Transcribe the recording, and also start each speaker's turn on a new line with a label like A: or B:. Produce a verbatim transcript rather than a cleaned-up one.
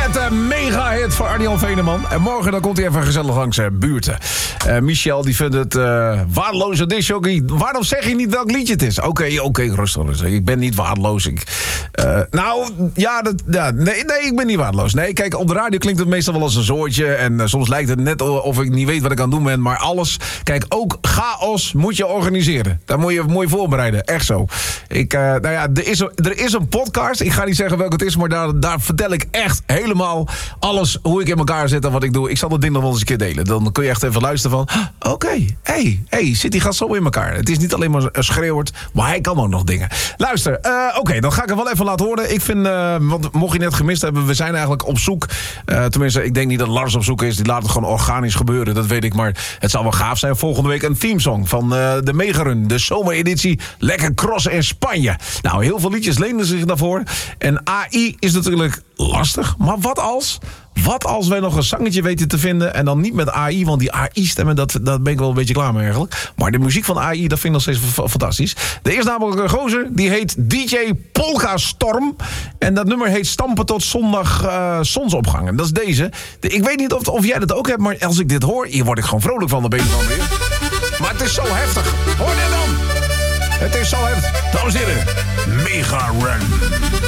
A: met een mega-hit voor Arjan Veneman. En morgen dan komt hij even gezellig langs uh, buurten. Uh, Michel die vindt het uh, waardeloze disjockey. Waarom zeg je niet welk liedje het is? Oké, okay, oké, okay, rustig, rustig. Ik ben niet waardeloos. Ik, uh, nou, ja, dat, ja nee, nee, ik ben niet waardeloos. Nee, kijk, op de radio klinkt het meestal wel als een zoortje. En uh, soms lijkt het net of ik niet weet wat ik aan het doen ben. Maar alles, kijk, ook chaos moet je organiseren. Daar moet je mooi voorbereiden. Echt zo. Ik, uh, nou ja, er is, een, er is een podcast. Ik ga niet zeggen welke het is, maar daar, daar vertel ik echt helemaal alles hoe ik in elkaar zit en wat ik doe. Ik zal dat ding nog wel eens een keer delen. Dan kun je echt even luisteren van, oké, okay, hey, hey, zit die gast zo in elkaar? Het is niet alleen maar een schreeuwert, maar hij kan ook nog dingen. Luister, uh, oké, okay, dan ga ik het wel even laten horen. Ik vind, uh, want mocht je net gemist hebben, we zijn eigenlijk op zoek. Uh, tenminste, ik denk niet dat Lars op zoek is. Die laat het gewoon organisch gebeuren, dat weet ik. Maar het zal wel gaaf zijn. Volgende week een themesong van uh, de Megarun, de zomereditie. Lekker crossen in Spanje. Nou, heel veel liedjes lenen zich daarvoor. En A I is natuurlijk lastig. Maar wat als... Wat als wij nog een zangetje weten te vinden en dan niet met A I, want die A I-stemmen, dat, dat ben ik wel een beetje klaar mee eigenlijk. Maar de muziek van A I, dat vind ik nog steeds f- fantastisch. Er is namelijk een gozer, die heet D J Polka Storm. En dat nummer heet Stampen tot zondag uh, zonsopgang. En dat is deze. De, ik weet niet of, of jij dat ook hebt, maar als ik dit hoor, hier word ik gewoon vrolijk van, de benen van weer. Maar het is zo heftig. Hoor dit dan? Het is zo heftig. Dames en heren, Mega Run.